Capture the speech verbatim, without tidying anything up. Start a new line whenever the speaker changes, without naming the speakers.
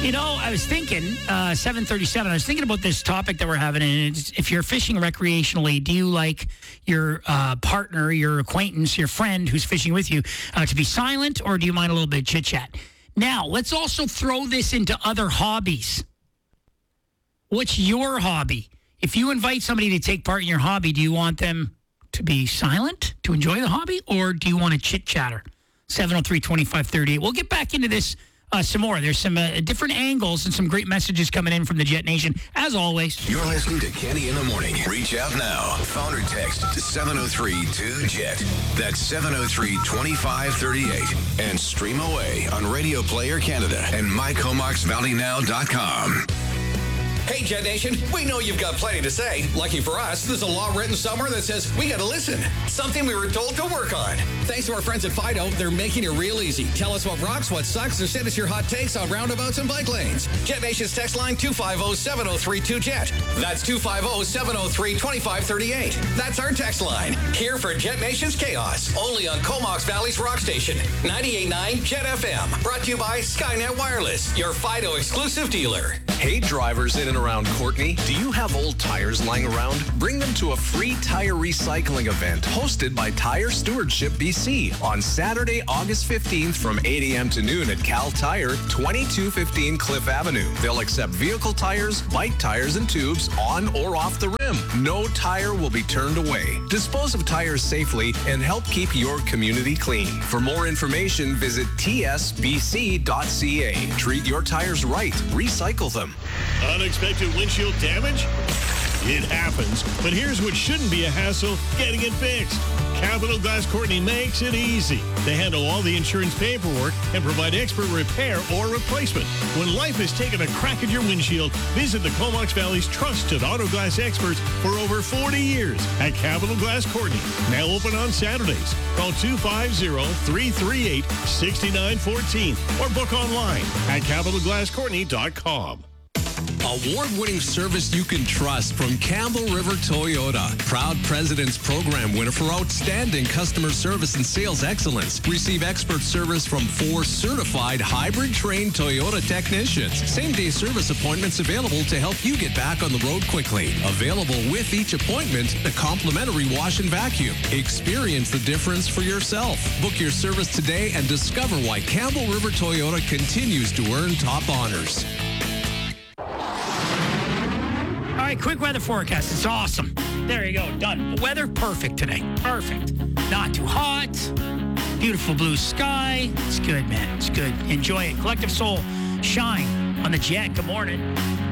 You know, I was thinking, uh, seven thirty-seven, I was thinking about this topic that we're having, and it's, if you're fishing recreationally, do you like your uh, partner, your acquaintance, your friend who's fishing with you uh, to be silent, or do you mind a little bit of chit-chat? Now, let's also throw this into other hobbies. What's your hobby? If you invite somebody to take part in your hobby, do you want them to be silent, to enjoy the hobby, or do you want to chit-chatter? seven oh three, twenty-five thirty-eight. We'll get back into this uh, some more. There's some uh, different angles and some great messages coming in from the Jet Nation, as always.
You're listening to Kenny in the Morning. Reach out now. Phone or text to seven oh three, two Jet. That's seven oh three, twenty-five thirty-eight. And stream away on Radio Player Canada and my comox valley now dot com.
Hey, Jet Nation, we know you've got plenty to say. Lucky for us, there's a law written somewhere that says we got to listen. Something we were told to work on. Thanks to our friends at Fido, they're making it real easy. Tell us what rocks, what sucks, or send us your hot takes on roundabouts and bike lanes. Jet Nation's text line two five zero, seven zero three, two Jet. That's two five zero, seven zero three, twenty-five thirty-eight. That's our text line. Here for Jet Nation's Chaos. Only on Comox Valley's Rock Station. ninety-eight point nine Jet F M. Brought to you by Skynet Wireless, your Fido exclusive dealer.
Hey, drivers in and around Courtney, do you have old tires lying around? Bring them to a free tire recycling event hosted by Tire Stewardship B C on Saturday, August fifteenth from eight a.m. to noon at Cal Tire, twenty-two fifteen Cliff Avenue. They'll accept vehicle tires, bike tires, and tubes on or off the rim. No tire will be turned away. Dispose of tires safely and help keep your community clean. For more information, visit t s b c dot c a. Treat your tires right. Recycle them.
Unexpected windshield damage? It happens, but here's what shouldn't be a hassle: getting it fixed. Capital Glass Courtney makes it easy. They handle all the insurance paperwork and provide expert repair or replacement. When life has taken a crack at your windshield, visit the Comox Valley's trusted auto glass experts for over forty years at Capital Glass Courtney. Now open on Saturdays. Call two five zero, three three eight, six nine one four or book online at capital glass courtney dot com.
Award-winning service you can trust from Campbell River Toyota. Proud President's Program winner for outstanding customer service and sales excellence. Receive expert service from four certified hybrid-trained Toyota technicians. Same-day service appointments available to help you get back on the road quickly. Available with each appointment, a complimentary wash and vacuum. Experience the difference for yourself. Book your service today and discover why Campbell River Toyota continues to earn top honors.
All right, quick weather forecast. It's awesome. There you go. Done. Weather perfect today. Perfect. Not too hot. Beautiful blue sky. It's good, man. It's good. Enjoy it. Collective Soul, Shine on the Jet. Good morning.